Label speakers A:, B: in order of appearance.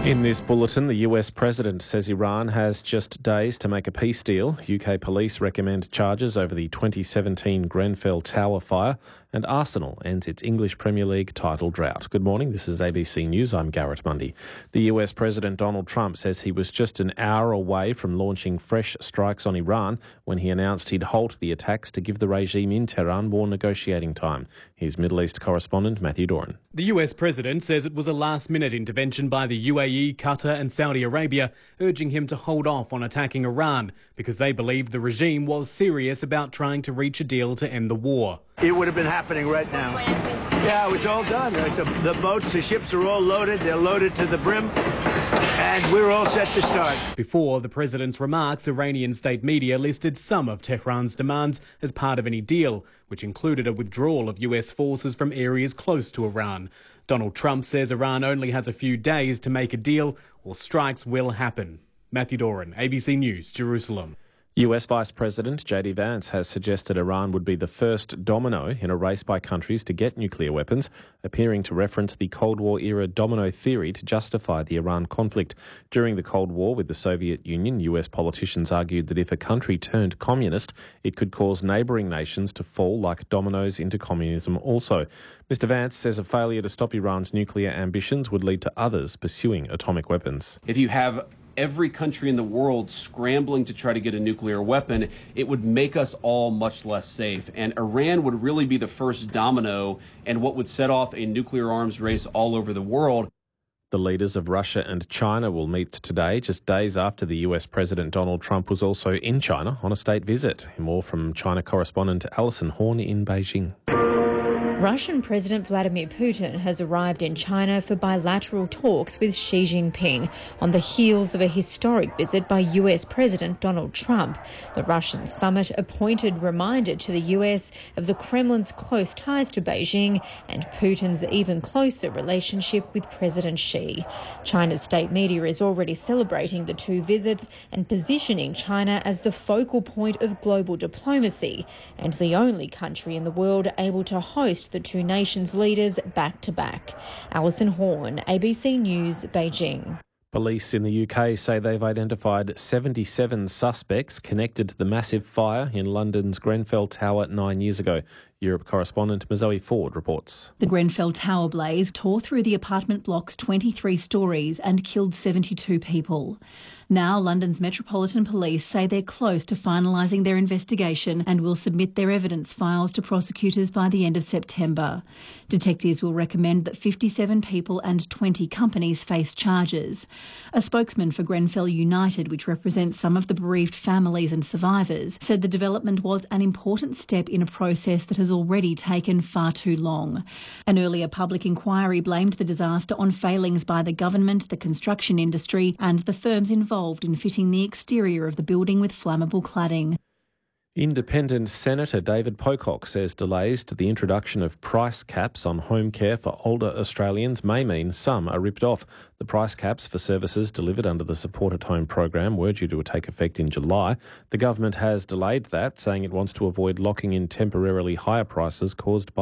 A: In this bulletin, the US president says Iran has just days to make a peace deal. UK police recommend charges over the 2017 Grenfell Tower fire, and Arsenal ends its English Premier League title drought. Good morning, this is ABC News. I'm Garrett Mundy. The US President Donald Trump says he was just an hour away from launching fresh strikes on Iran when he announced he'd halt the attacks to give the regime in Tehran more negotiating time. Here's Middle East correspondent Matthew Doran.
B: The US president says it was a last-minute intervention by the UAE, Qatar and Saudi Arabia, urging him to hold off on attacking Iran because they believed the regime was serious about trying to reach a deal to end the war.
C: It would have been happening right now. Yeah, it was all done. The boats, the ships are all loaded. They're loaded to the brim. And we're all set to start.
B: Before the president's remarks, Iranian state media listed some of Tehran's demands as part of any deal, which included a withdrawal of US forces from areas close to Iran. Donald Trump says Iran only has a few days to make a deal or strikes will happen. Matthew Doran, ABC News, Jerusalem.
A: US Vice President J.D. Vance has suggested Iran would be the first domino in a race by countries to get nuclear weapons, appearing to reference the Cold War-era domino theory to justify the Iran conflict. During the Cold War with the Soviet Union, US politicians argued that if a country turned communist, it could cause neighbouring nations to fall like dominoes into communism also. Mr. Vance says a failure to stop Iran's nuclear ambitions would lead to others pursuing atomic weapons.
D: If you have every country in the world scrambling to try to get a nuclear weapon, it would make us all much less safe. And Iran would really be the first domino and what would set off a nuclear arms race all over the world.
A: The leaders of Russia and China will meet today, just days after the US President Donald Trump was also in China on a state visit. More from China correspondent Alison Horn in Beijing.
E: Russian President Vladimir Putin has arrived in China for bilateral talks with Xi Jinping on the heels of a historic visit by US President Donald Trump. The Russian summit a pointed reminder to the US of the Kremlin's close ties to Beijing and Putin's even closer relationship with President Xi. China's state media is already celebrating the two visits and positioning China as the focal point of global diplomacy and the only country in the world able to host the two nations' leaders back-to-back. Alison Horn, ABC News, Beijing.
A: Police in the UK say they've identified 77 suspects connected to the massive fire in London's Grenfell Tower 9 years ago. Europe correspondent Zoe Ford reports.
F: The Grenfell Tower blaze tore through the apartment block's 23 stories and killed 72 people. Now, London's Metropolitan Police say they're close to finalising their investigation and will submit their evidence files to prosecutors by the end of September. Detectives will recommend that 57 people and 20 companies face charges. A spokesman for Grenfell United, which represents some of the bereaved families and survivors, said the development was an important step in a process that has already taken far too long. An earlier public inquiry blamed the disaster on failings by the government, the construction industry and the firms involved in fitting the exterior of the building with flammable cladding.
A: Independent Senator David Pocock says delays to the introduction of price caps on home care for older Australians may mean some are ripped off. The price caps for services delivered under the Support at Home program were due to take effect in July. The government has delayed that, saying it wants to avoid locking in temporarily higher prices caused by